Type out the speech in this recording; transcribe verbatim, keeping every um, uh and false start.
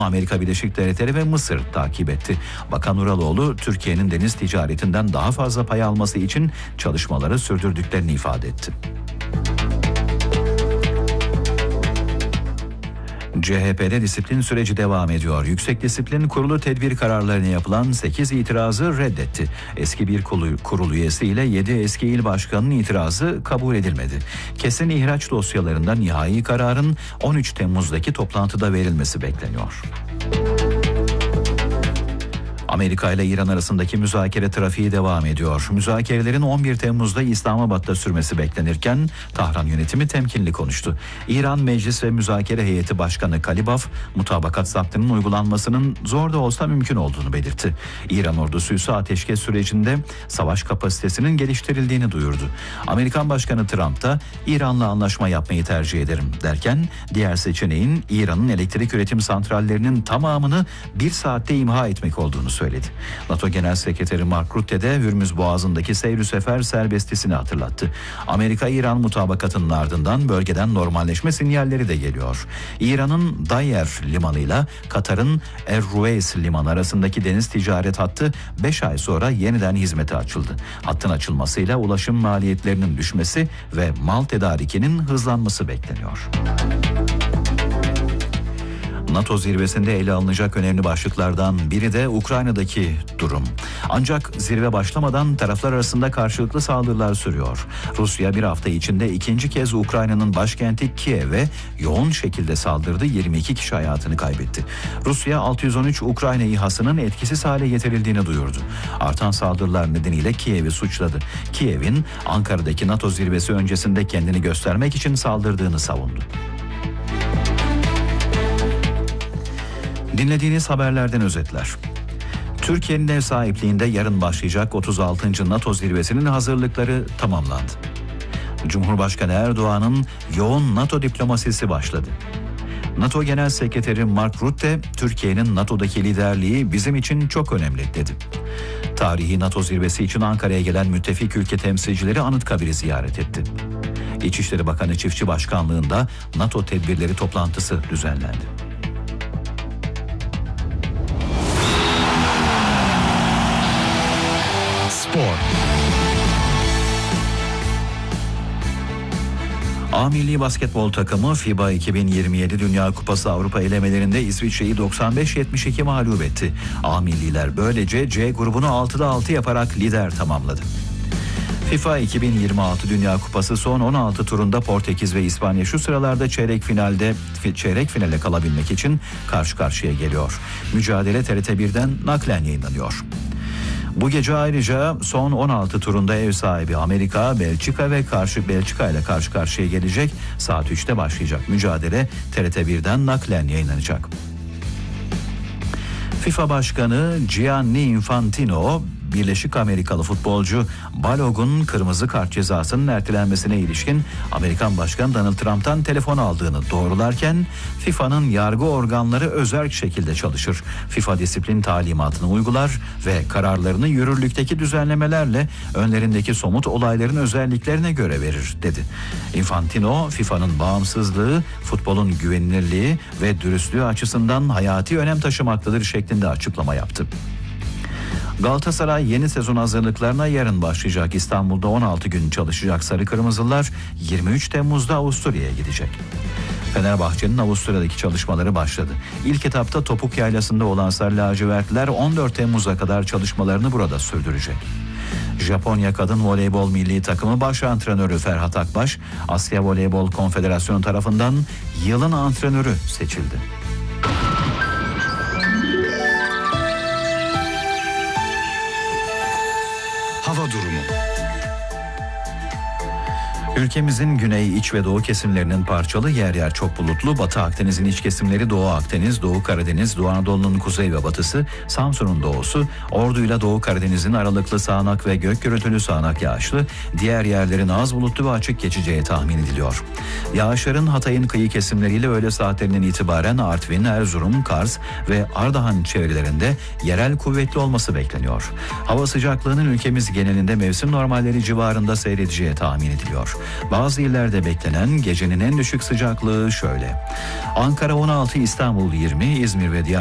Amerika Birleşik Devletleri ve Mısır takip etti. Bakan Uraloğlu, Türkiye'nin deniz ticaretinden daha fazla pay alması için çalışmaları sürdürdüklerini ifade etti. C H P'de disiplin süreci devam ediyor. Yüksek Disiplin Kurulu tedbir kararlarına yapılan sekiz itirazı reddetti. Eski bir kurul, kurul üyesi ile yedi eski il başkanının itirazı kabul edilmedi. Kesin ihraç dosyalarında nihai kararın on üç Temmuz'daki toplantıda verilmesi bekleniyor. Amerika ile İran arasındaki müzakere trafiği devam ediyor. Müzakerelerin on bir Temmuz'da İslamabad'da sürmesi beklenirken Tahran yönetimi temkinli konuştu. İran Meclis ve Müzakere Heyeti Başkanı Kalibaf, mutabakat zaptının uygulanmasının zor da olsa mümkün olduğunu belirtti. İran ordusu ise ateşkes sürecinde savaş kapasitesinin geliştirildiğini duyurdu. Amerikan Başkanı Trump da İran'la anlaşma yapmayı tercih ederim derken diğer seçeneğin İran'ın elektrik üretim santrallerinin tamamını bir saatte imha etmek olduğunu söyledi. söyledi. NATO Genel Sekreteri Mark Rutte de Hürmüz Boğazı'ndaki seyr-ü sefer serbestisini hatırlattı. Amerika-İran mutabakatının ardından bölgeden normalleşme sinyalleri de geliyor. İran'ın Dayer limanıyla Katar'ın Er-Ruveys limanı arasındaki deniz ticaret hattı beş ay sonra yeniden hizmete açıldı. Hattın açılmasıyla ulaşım maliyetlerinin düşmesi ve mal tedarikinin hızlanması bekleniyor. NATO zirvesinde ele alınacak önemli başlıklardan biri de Ukrayna'daki durum. Ancak zirve başlamadan taraflar arasında karşılıklı saldırılar sürüyor. Rusya bir hafta içinde ikinci kez Ukrayna'nın başkenti Kiev'e yoğun şekilde saldırdı. yirmi iki kişi hayatını kaybetti. Rusya altı yüz on üç Ukrayna İHA'sının etkisiz hale getirildiğini duyurdu. Artan saldırılar nedeniyle Kiev'i suçladı. Kiev'in Ankara'daki NATO zirvesi öncesinde kendini göstermek için saldırdığını savundu. Dinlediğiniz haberlerden özetler. Türkiye'nin ev sahipliğinde yarın başlayacak otuz altıncı NATO zirvesinin hazırlıkları tamamlandı. Cumhurbaşkanı Erdoğan'ın yoğun NATO diplomasisi başladı. NATO Genel Sekreteri Mark Rutte, Türkiye'nin NATO'daki liderliği bizim için çok önemli dedi. Tarihi NATO zirvesi için Ankara'ya gelen müttefik ülke temsilcileri Anıtkabir'i ziyaret etti. İçişleri Bakanı Çiftçi Başkanlığı'nda NATO tedbirleri toplantısı düzenlendi. Spor. A Milli Basketbol takımı FIBA iki bin yirmi yedi Dünya Kupası Avrupa elemelerinde İsviçre'yi doksan beş yetmiş iki mağlup etti. A Milliler böylece C grubunu altıda altı yaparak lider tamamladı. FIFA iki bin yirmi altı Dünya Kupası son on altı turunda Portekiz ve İspanya şu sıralarda çeyrek finalde çeyrek finale kalabilmek için karşı karşıya geliyor. Mücadele T R T birden naklen yayınlanıyor. Bu gece ayrıca son on altı turunda ev sahibi Amerika, Belçika ve karşı Belçika ile karşı karşıya gelecek. Saat üçte başlayacak mücadele T R T birden naklen yayınlanacak. FIFA Başkanı Gianni Infantino, Birleşik Amerikalı futbolcu Balog'un kırmızı kart cezasının ertelenmesine ilişkin Amerikan Başkanı Donald Trump'tan telefon aldığını doğrularken FIFA'nın yargı organları özerk şekilde çalışır. FIFA disiplin talimatını uygular ve kararlarını yürürlükteki düzenlemelerle önlerindeki somut olayların özelliklerine göre verir dedi. Infantino, FIFA'nın bağımsızlığı, futbolun güvenilirliği ve dürüstlüğü açısından hayati önem taşımaktadır şeklinde açıklama yaptı. Galatasaray yeni sezon hazırlıklarına yarın başlayacak. İstanbul'da on altı gün çalışacak Sarı Kırmızılar yirmi üç Temmuz'da Avusturya'ya gidecek. Fenerbahçe'nin Avusturya'daki çalışmaları başladı. İlk etapta Topuk Yaylası'nda olan Sarı Lacivertliler on dört Temmuz'a kadar çalışmalarını burada sürdürecek. Japonya Kadın Voleybol Milli Takımı Baş Antrenörü Ferhat Akbaş, Asya Voleybol Konfederasyonu tarafından yılın antrenörü seçildi. Hava durumu. Ülkemizin güney, iç ve doğu kesimlerinin parçalı, yer yer çok bulutlu, Batı Akdeniz'in iç kesimleri, Doğu Akdeniz, Doğu Karadeniz, Doğu Anadolu'nun kuzey ve batısı, Samsun'un doğusu, Ordu'yla Doğu Karadeniz'in aralıklı sağanak ve gök gürültülü sağanak yağışlı, diğer yerlerin az bulutlu ve açık geçeceği tahmin ediliyor. Yağışların Hatay'ın kıyı kesimleriyle öğle saatlerinden itibaren Artvin, Erzurum, Kars ve Ardahan çevrelerinde yerel kuvvetli olması bekleniyor. Hava sıcaklığının ülkemiz genelinde mevsim normalleri civarında seyredeceği tahmin ediliyor. Bazı illerde beklenen gecenin en düşük sıcaklığı şöyle: Ankara on altı, İstanbul yirmi, İzmir ve diğer